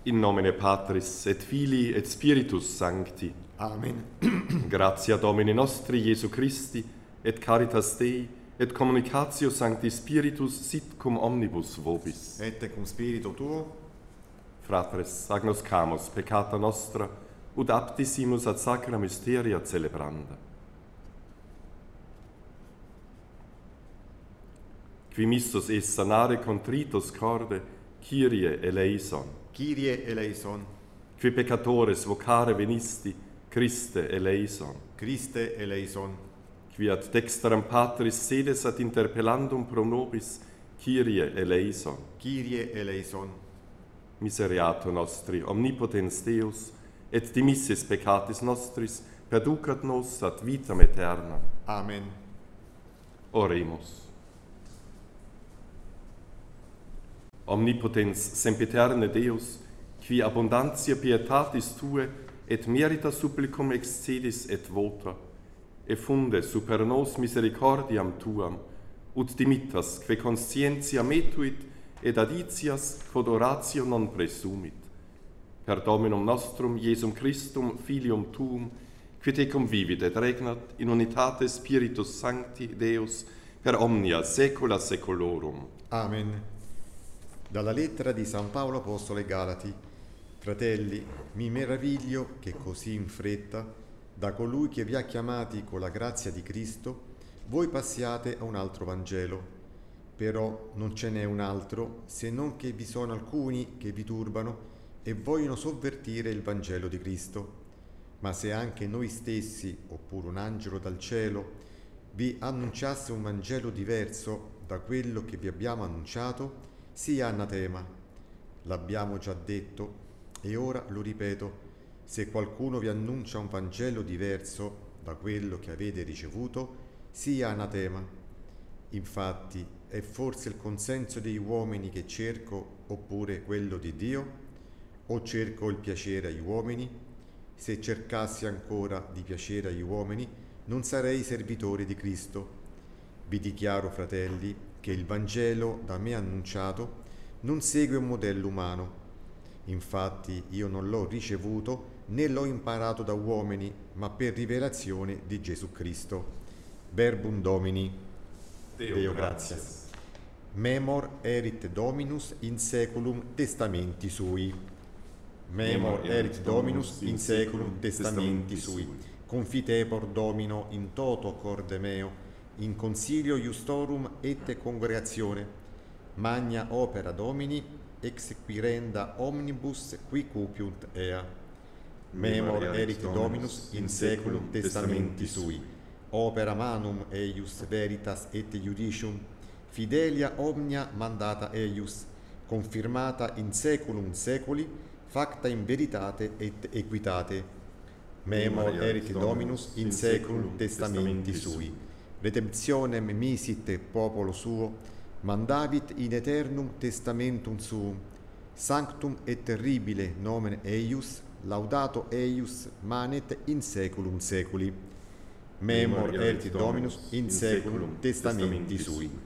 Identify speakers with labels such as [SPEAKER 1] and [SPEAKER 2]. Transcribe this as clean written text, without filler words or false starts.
[SPEAKER 1] In nomine Patris et Filii et Spiritus Sancti.
[SPEAKER 2] Amen.
[SPEAKER 1] Gratia Domini nostri Iesu Christi, et caritas Dei, et communicatio Sancti Spiritus sit cum omnibus vobis.
[SPEAKER 2] Et cum spiritu tuo,
[SPEAKER 1] Fratres, agnoscamus peccata nostra, ut aptissimus ad sacra mysteria celebranda. Qui mistus est sanare contritus corde, Kyrie eleison.
[SPEAKER 2] Kyrie eleison,
[SPEAKER 1] Qui peccatores vocare venisti, Christe eleison.
[SPEAKER 2] Christe eleison,
[SPEAKER 1] Qui ad dexteram Patris sedes ad interpellandum pro nobis, Kyrie eleison.
[SPEAKER 2] Kyrie eleison,
[SPEAKER 1] Miseriato nostri, omnipotens Deus, et dimissis peccatis nostris, perducat nos ad vitam aeternam.
[SPEAKER 2] Amen.
[SPEAKER 1] Oremus. Omnipotens sempiterne Deus, qui abundantia pietatis Tue et merita supplicum excedis et vota, effunde super nos misericordiam Tuam, ut dimittas que conscientia metuit et aditias quod oratio non presumit. Per Dominum nostrum Iesum Christum, Filium Tuum, qui te convivit et regnat in unitate Spiritus Sancti Deus, per omnia saecula saeculorum.
[SPEAKER 2] Amen. Dalla lettera di San Paolo Apostolo ai Galati. Fratelli, mi meraviglio che così in fretta, da colui che vi ha chiamati con la grazia di Cristo, voi passiate a un altro Vangelo. Però non ce n'è un altro, se non che vi sono alcuni che vi turbano e vogliono sovvertire il Vangelo di Cristo. Ma se anche noi stessi, oppure un angelo dal cielo, vi annunciasse un Vangelo diverso da quello che vi abbiamo annunciato, sia anatema. L'abbiamo già detto e ora lo ripeto: se qualcuno vi annuncia un Vangelo diverso da quello che avete ricevuto, sia anatema. Infatti, è forse il consenso degli uomini che cerco, oppure quello di Dio? O cerco il piacere agli uomini? Se cercassi ancora di piacere agli uomini, non sarei servitore di Cristo. Vi dichiaro, fratelli, che il Vangelo da me annunciato non segue un modello umano. Infatti io non l'ho ricevuto né l'ho imparato da uomini, ma per rivelazione di Gesù Cristo. Verbum Domini. Deo gratias. Memor erit Dominus in saeculum testamenti sui. Memor erit Dominus in saeculum testamenti sui. Confitebor Domino in toto corde meo, in consilio iustorum et congregatione, magna opera Domini, exequirenda omnibus qui cupiunt ea. Memor erit Dominus in saeculum testamenti sui, opera manum eius veritas et iudicium, fidelia omnia mandata eius, confirmata in saeculum saeculi, facta in veritate et equitate. Memor erit Dominus in saeculum testamenti sui, redemptionem misit popolo suo, mandavit in aeternum testamentum suum, sanctum et terribile nomen eius, laudato eius manet in saeculum saeculi. Memor erit Dominus in saeculum testamenti sui.